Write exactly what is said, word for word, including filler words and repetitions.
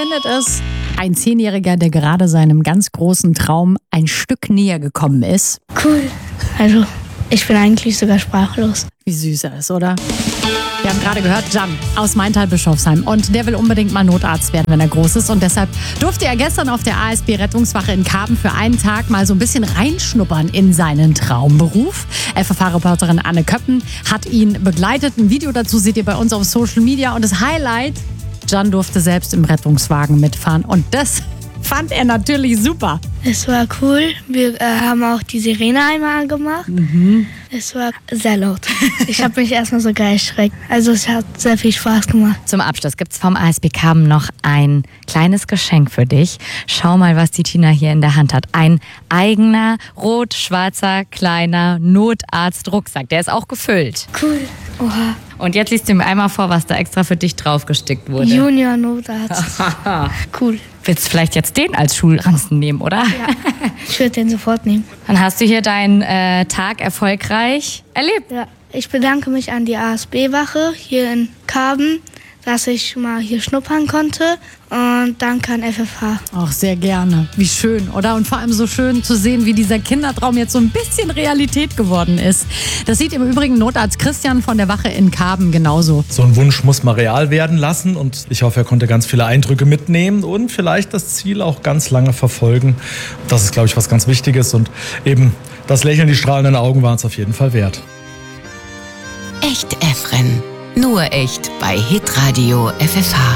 findet es? Ein Zehnjähriger, der gerade seinem ganz großen Traum ein Stück näher gekommen ist. Cool. Also, ich bin eigentlich sogar sprachlos. Wie süß er ist, oder? Wir haben gerade gehört, Can aus Maintal-Bischofsheim. Und der will unbedingt mal Notarzt werden, wenn er groß ist. Und deshalb durfte er gestern auf der A S B-Rettungswache in Karben für einen Tag mal so ein bisschen reinschnuppern in seinen Traumberuf. F F H-Reporterin Anne Köppen hat ihn begleitet. Ein Video dazu seht ihr bei uns auf Social Media. Und das Highlight, Can durfte selbst im Rettungswagen mitfahren. Und das fand er natürlich super. Es war cool. Wir äh, haben auch die Sirene einmal angemacht. Mhm. Es war sehr laut. Ich habe mich erstmal sogar erschreckt. Also es hat sehr viel Spaß gemacht. Zum Abschluss gibt es vom A S B Karben noch ein kleines Geschenk für dich. Schau mal, was die Tina hier in der Hand hat. Ein eigener rot-schwarzer kleiner Notarztrucksack. Der ist auch gefüllt. Cool. Oha. Und jetzt liest du mir einmal vor, was da extra für dich draufgestickt wurde. Junior Notarzt. Cool. Willst du vielleicht jetzt den als Schulranzen nehmen, oder? Ja, ich würde den sofort nehmen. Dann hast du hier deinen äh, Tag erfolgreich erlebt. Ja, ich bedanke mich an die A S B-Wache hier in Karben, dass ich mal hier schnuppern konnte. Und danke an F F H. Auch sehr gerne. Wie schön, oder? Und vor allem so schön zu sehen, wie dieser Kindertraum jetzt so ein bisschen Realität geworden ist. Das sieht im Übrigen Notarzt Christian von der Wache in Karben genauso. So ein Wunsch muss man real werden lassen und ich hoffe, er konnte ganz viele Eindrücke mitnehmen und vielleicht das Ziel auch ganz lange verfolgen. Das ist, glaube ich, was ganz Wichtiges und eben das Lächeln, die strahlenden Augen waren es auf jeden Fall wert. Echt Efren. Nur echt bei Hitradio F F H.